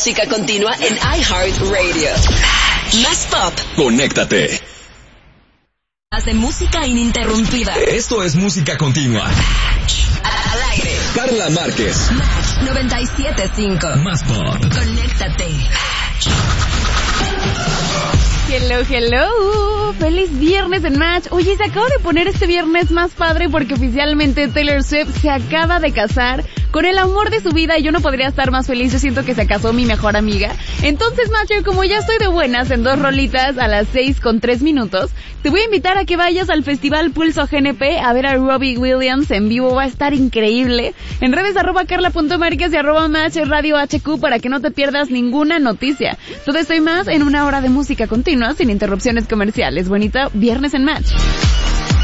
música continua en iHeartRadio. Más pop. Conéctate. De música ininterrumpida. Esto es música continua. Al aire. Carla Márquez. Match 97.5. Más pop. Conéctate. Hello, hello. Feliz viernes en Match. Oye, se acaba de poner este viernes más padre porque oficialmente Taylor Swift se acaba de casar con el amor de su vida y yo no podría estar más feliz. Yo siento que se casó mi mejor amiga. Entonces, Matcher, como ya estoy de buenas en 2 rolitas a las 6:03, te voy a invitar a que vayas al Festival Pulso GNP a ver a Robbie Williams en vivo. Va a estar increíble. En redes @carla.márquez y @Match Radio HQ para que no te pierdas ninguna noticia. Todo esto y más en 1 hora de música continua sin interrupciones comerciales. Bonito viernes en Match.